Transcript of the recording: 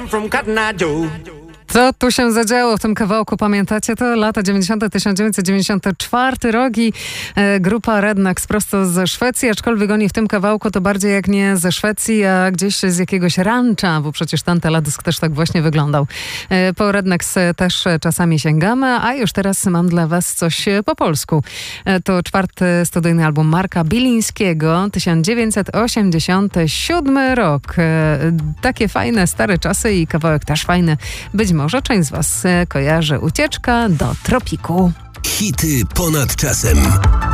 Co tu się zadziało w tym kawałku, pamiętacie? To lata 90. 1994 rok i grupa Rednex prosto ze Szwecji, aczkolwiek oni w tym kawałku to bardziej jak nie ze Szwecji, a gdzieś z jakiegoś rancha, bo przecież ten teledysk też tak właśnie wyglądał. Po Rednex też czasami sięgamy, a już teraz mam dla was coś po polsku. To czwarty studyjny album Marka Bilińskiego, 1987 rok. Takie fajne, stare czasy i kawałek też fajny. Być może część z was kojarzy Ucieczka do tropiku. Hity ponad czasem.